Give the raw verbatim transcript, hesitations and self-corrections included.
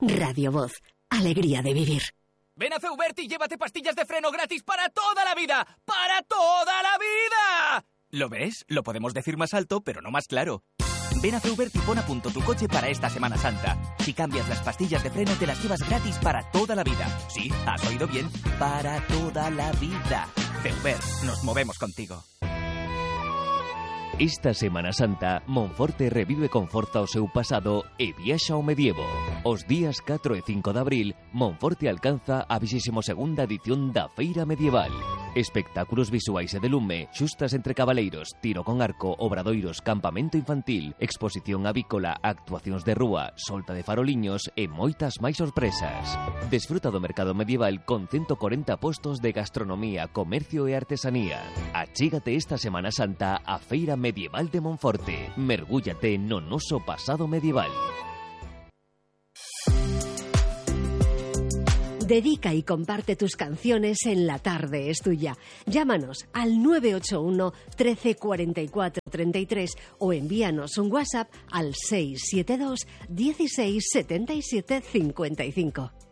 Radio Voz. Alegría de vivir. Ven a Feubert y llévate pastillas de freno gratis para toda la vida. ¡Para toda la vida! ¿Lo ves? Lo podemos decir más alto, pero no más claro. Ven a Feubert y pon a punto tu coche para esta Semana Santa. Si cambias las pastillas de freno, te las llevas gratis para toda la vida. Sí, has oído bien. Para toda la vida. Feubert, nos movemos contigo. Esta Semana Santa, Monforte revive con forza o seu pasado e viaxa ao medievo. Os días catro e cinco de abril, Monforte alcanza a vixésima segunda edición da Feira Medieval. Espectáculos visuais e de lume, xustas entre cabaleiros, tiro con arco, obradoiros, campamento infantil, exposición avícola, actuacións de rúa, solta de faroliños e moitas máis sorpresas. Desfruta do mercado medieval con ciento corenta postos de gastronomía, comercio e artesanía. Achígate esta Semana Santa a Feira Medieval de Monforte. Mergúllate no noso pasado medieval. Dedica y comparte tus canciones en La Tarde es Tuya. Llámanos al nueve ocho uno, trece, cuarenta y cuatro, treinta y tres o envíanos un WhatsApp al seis siete dos, dieciséis, setenta y siete, cincuenta y cinco.